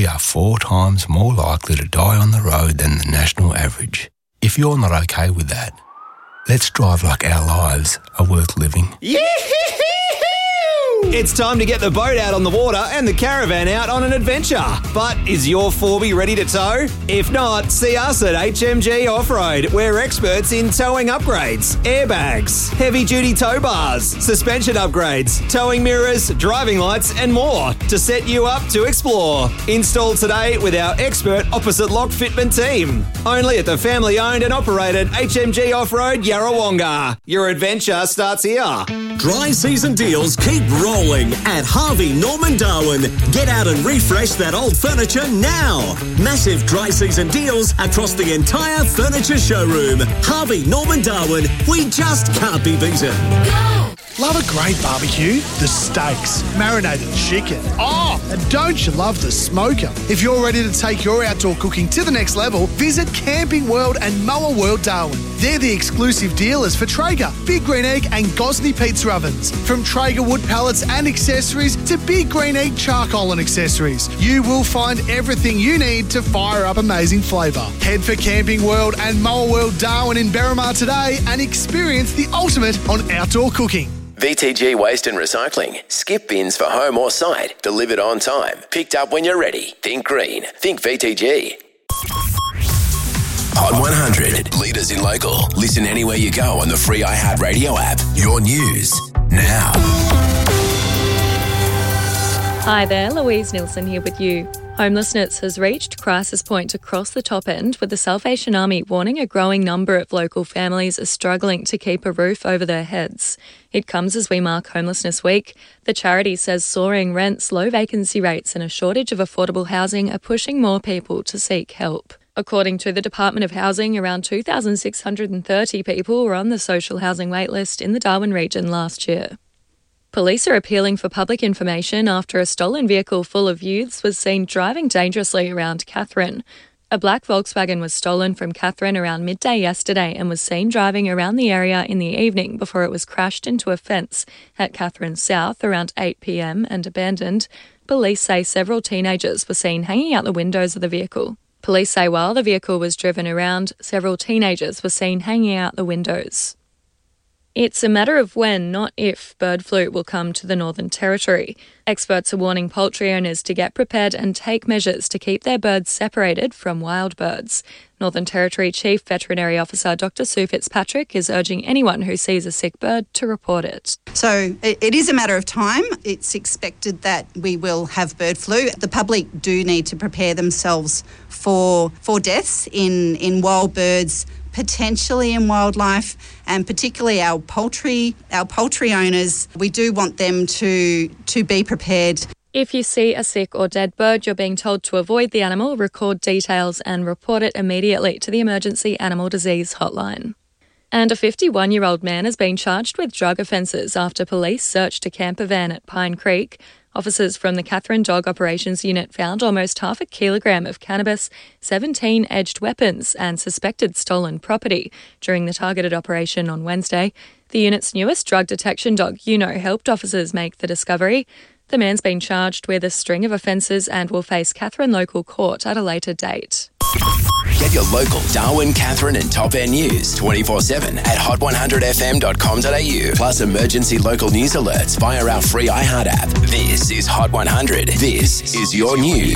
we are 4 times more likely to die on the road than the national average. If you're not okay with that, let's drive like our lives are worth living. It's time to get the boat out on the water and the caravan out on an adventure. But is your 4B ready to tow? If not, see us at HMG Off-Road. We're experts in towing upgrades, airbags, heavy-duty tow bars, suspension upgrades, towing mirrors, driving lights and more to set you up to explore. Install today with our expert opposite lock fitment team. Only at the family-owned and operated HMG Off-Road Yarrawonga. Your adventure starts here. Dry season deals keep rolling at Harvey Norman Darwin. Get out and refresh that old furniture now. Massive dry season deals across the entire furniture showroom. Harvey Norman Darwin, we just can't be beaten. Love a great barbecue? The steaks, marinated chicken. Oh, and don't you love the smoker? If you're ready to take your outdoor cooking to the next level, visit Camping World and Moa World Darwin. They're the exclusive dealers for Traeger, Big Green Egg and Gosney pizza ovens. From Traeger wood pallets and accessories to Big Green Egg charcoal and accessories, you will find everything you need to fire up amazing flavour. Head for Camping World and Moa World Darwin in Berrimah today and experience the ultimate on outdoor cooking. VTG Waste and Recycling. Skip bins for home or site. Delivered on time. Picked up when you're ready. Think green. Think VTG. Hot 100. Leaders in local. Listen anywhere you go on the free iHeartRadio app. Your news now. Hi there, Louise Nilsson here with you. Homelessness has reached crisis point across the top end, with the Salvation Army warning a growing number of local families are struggling to keep a roof over their heads. It comes as we mark Homelessness Week. The charity says soaring rents, low vacancy rates and a shortage of affordable housing are pushing more people to seek help. According to the Department of Housing, around 2,630 people were on the social housing waitlist in the Darwin region last year. Police are appealing for public information after a stolen vehicle full of youths was seen driving dangerously around Katherine. A black Volkswagen was stolen from Katherine around midday yesterday and was seen driving around the area in the evening before it was crashed into a fence at Katherine South around 8 p.m. and abandoned. Police say several teenagers were seen hanging out the windows of the vehicle. Police say while the vehicle was driven around, several teenagers were seen hanging out the windows. It's a matter of when, not if, bird flu will come to the Northern Territory. Experts are warning poultry owners to get prepared and take measures to keep their birds separated from wild birds. Northern Territory Chief Veterinary Officer Dr. Sue Fitzpatrick is urging anyone who sees a sick bird to report it. So it is a matter of time. It's expected that we will have bird flu. The public do need to prepare themselves for deaths in wild birds, potentially in wildlife, and particularly our poultry owners. We do want them to be prepared. If you see a sick or dead bird, you're being told to avoid the animal, record details and report it immediately to the Emergency Animal Disease Hotline. And a 51-year-old man has been charged with drug offences after police searched a camper van at Pine Creek. Officers from the Katherine Dog Operations Unit found almost 0.5 kilogram of cannabis, 17 edged weapons and suspected stolen property during the targeted operation on Wednesday. The unit's newest drug detection dog, Uno, helped officers make the discovery. The man's been charged with a string of offences and will face Katherine local court at a later date. Get your local Darwin, Katherine and Top End news 24/7 at hot100fm.com.au. Plus emergency local news alerts via our free iHeart app. This is Hot 100. This is your news.